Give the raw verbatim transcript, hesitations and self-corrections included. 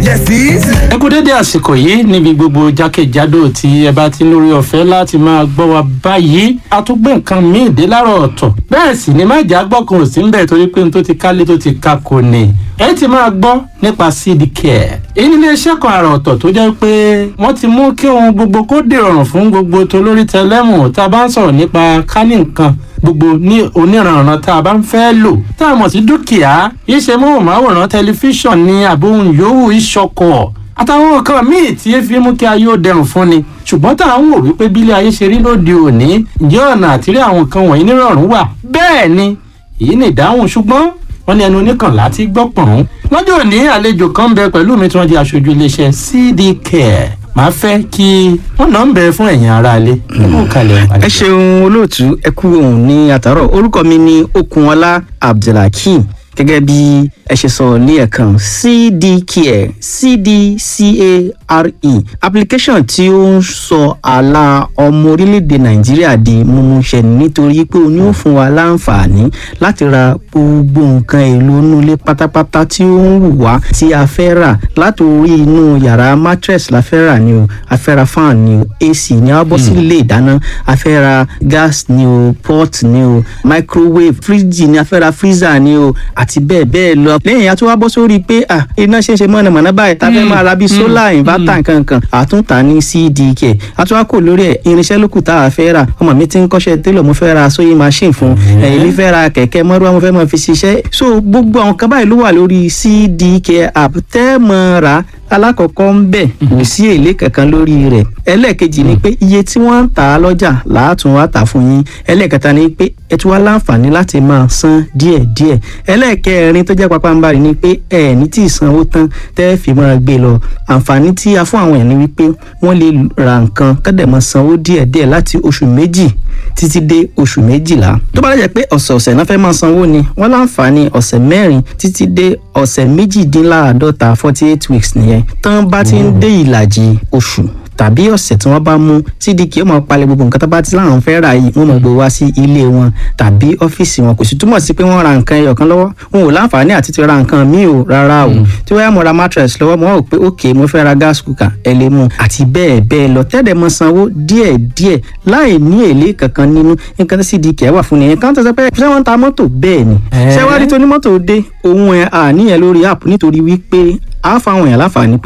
Yes, ẹ kú dédé àsìkò yìí níbi gbogbo jákèjádò tí ẹ bá ti lórí ọ̀fẹ́ láti máa gbọ́ wa báyìí a tún gbé nǹkan míì dé láàárọ̀ ọ̀tọ̀ bẹ́ẹ̀ sì ni má jà gbọ́kàn ò sí ń bẹ̀ torí pé n tó ti kálé tó ti ka kò ní ẹ ti máa gbọ́ nípa seed care èyí ní iléeṣẹ́ kan àrà ọ̀tọ̀ tó jẹ́ pé wọ́n ti mú kí ohun gbogbo kó dìrọ̀rùn fún gbogbo tolórí tẹlẹ́mù tá a bá ń sọ̀rọ̀ nípa kánì nǹkan gbogbo ní oníranran tá a bá ń fẹ́ lò tá a mọ̀ sí dúkìá iṣẹ́ móhùnmáwòrán tẹlifíṣàn ní àbóhùn yòówù ìṣọkọ̀ àtàwọn nǹkan míì tí efi mú kí ayé ó dẹrùn fún ni ṣùgbọ́n tá à ń wò wípé bílé ayé ṣe rí lóde òní ǹjẹ́ ọ̀nà àtìrí àwọn nǹkan wọ̀nyí nírọ̀rùn wà bẹ́ẹ̀ ni èyí ni ìdáhùn ṣùgbọ́n wọ́n ní ẹnu oníkànlá ti gbọ́ pọ̀n. lọ́jọ́ òní àlejò kan ń bẹ pẹ̀lú mi tí wọ́n jẹ́ aṣojú iléeṣẹ́ C D Care màá fẹ́ kí wọ́n náà ń bẹ fún ẹ̀yin aráalé. ẹ ṣeun olóòtú ẹ kú òun ní àtàrọ̀ orúkọ mi ní Okunọlá Abdulhakeem gẹ́gẹ́ bí ẹ ṣe sọ ní ẹ̀kan C D Care C D C A R E application tí ó ń sọ àlà ọmọ orílẹ̀-èdè Nàìjíríà di mímúṣẹ nítorí pé ó ní ó fún wa láǹfààní láti ra gbogbo nǹkan èlò inú ilé pátápátá tí ó ń wù wá tí a fẹ́ rà látòrí inú yàrá mattress la fẹ́ rà ni o a fẹ́ ra fan ni o A C ni a bọ́ sí ilé ìdáná a fẹ́ ra gas ni o pot ni o microwave fridge ni a fẹ́ ra freezer ni o àti bẹ́ẹ̀ bẹ́ẹ̀ lọ. lẹ́yìn a tún wá bọ́ sórí pé ah iná ṣe ń ṣe mọ̀nàmọ́ná báyìí tá a fẹ́ máa ra bíi solar inverter nkankan àtúntà ní C D Care a tún wá kò lórí ẹ̀ irinṣẹ́ lókù tá a fẹ́ rà ọmọ mi ti ń kọ́ṣẹ́ télọ̀ mo fẹ́ ra sewing machine fún èmi fẹ́ ra kẹ̀kẹ́ mọ́rúwá mo fẹ́ máa fi ṣiṣẹ́ so gbogbo àwọn kan báyìí ló wà lórí C D Care app tẹ́ mọ́ ra alákọ̀ọ́kọ́ ń bẹ̀ kò sí èlé kankan lórí rẹ̀ ẹlẹ́ẹ̀kejì ni pé iye tí wọ́n ń tà á lọ́jà làátún wá tà fún yín ẹlẹ́ẹ̀kẹta ni pé ẹ tún wá láǹfààní láti máa san díẹ̀díẹ̀ ẹlẹ́ẹ̀kẹrin tó jẹ́ pápánbarì ni pé ẹ ní tí ì sanwó tán tẹ́ fi máa gbé lọ àǹfààní tí a fún àwọn èèyàn ni wípé wọ́n lè ra nǹkan kọ́dẹ̀ máa sanwó díẹ̀díẹ̀ láti oṣù méjì títí dé oṣù méjìlá tó bá lè jẹ́ pé ọ̀sẹ̀ọ̀sẹ̀ náà fẹ́ máa sanwó ni wọ́n láǹfààní ọ̀sẹ̀ mẹ́rin títí dé ọ̀sẹ̀ méjìdínláàádọ́ta forty eight weeks nìyẹn tán bá ti ń dé ìlàjì oṣù tàbí ọ̀sẹ̀ tí wọ́n bá mú C D Care máa palẹ̀ gbogbo nǹkan tó bá ti láwọn fẹ́ rà yìí wọ́n máa gbé wá sí ilé wọn tàbí ọ́fíìsì wọn kò sì túmọ̀ sí pé wọ́n ra nǹkan ẹyọ kan lọ́wọ́ wọn ò láǹfààní àti ti ra nǹkan míì o rárá o tí wọ́n yá mo ra mattress lọ́wọ́ mo rò pé ok mo fẹ́ ra gas cooker ẹ lè mú àti bẹ́ẹ̀ bẹ́ẹ̀ lọ tẹ́lẹ̀ mọ sanwó díẹ̀ díẹ̀ láì ní èlé kankan nínú nǹkan tí C D Care wà fún nìyẹn kan tó sọ pé ṣé wọ́n ń ta mọ́tò bẹ́ẹ̀ ni ṣé wá rí tó ní mọ́tò dé òun ẹ̀ àníyàn lórí app nítorí wípé a fáwọn èèyàn láǹfààní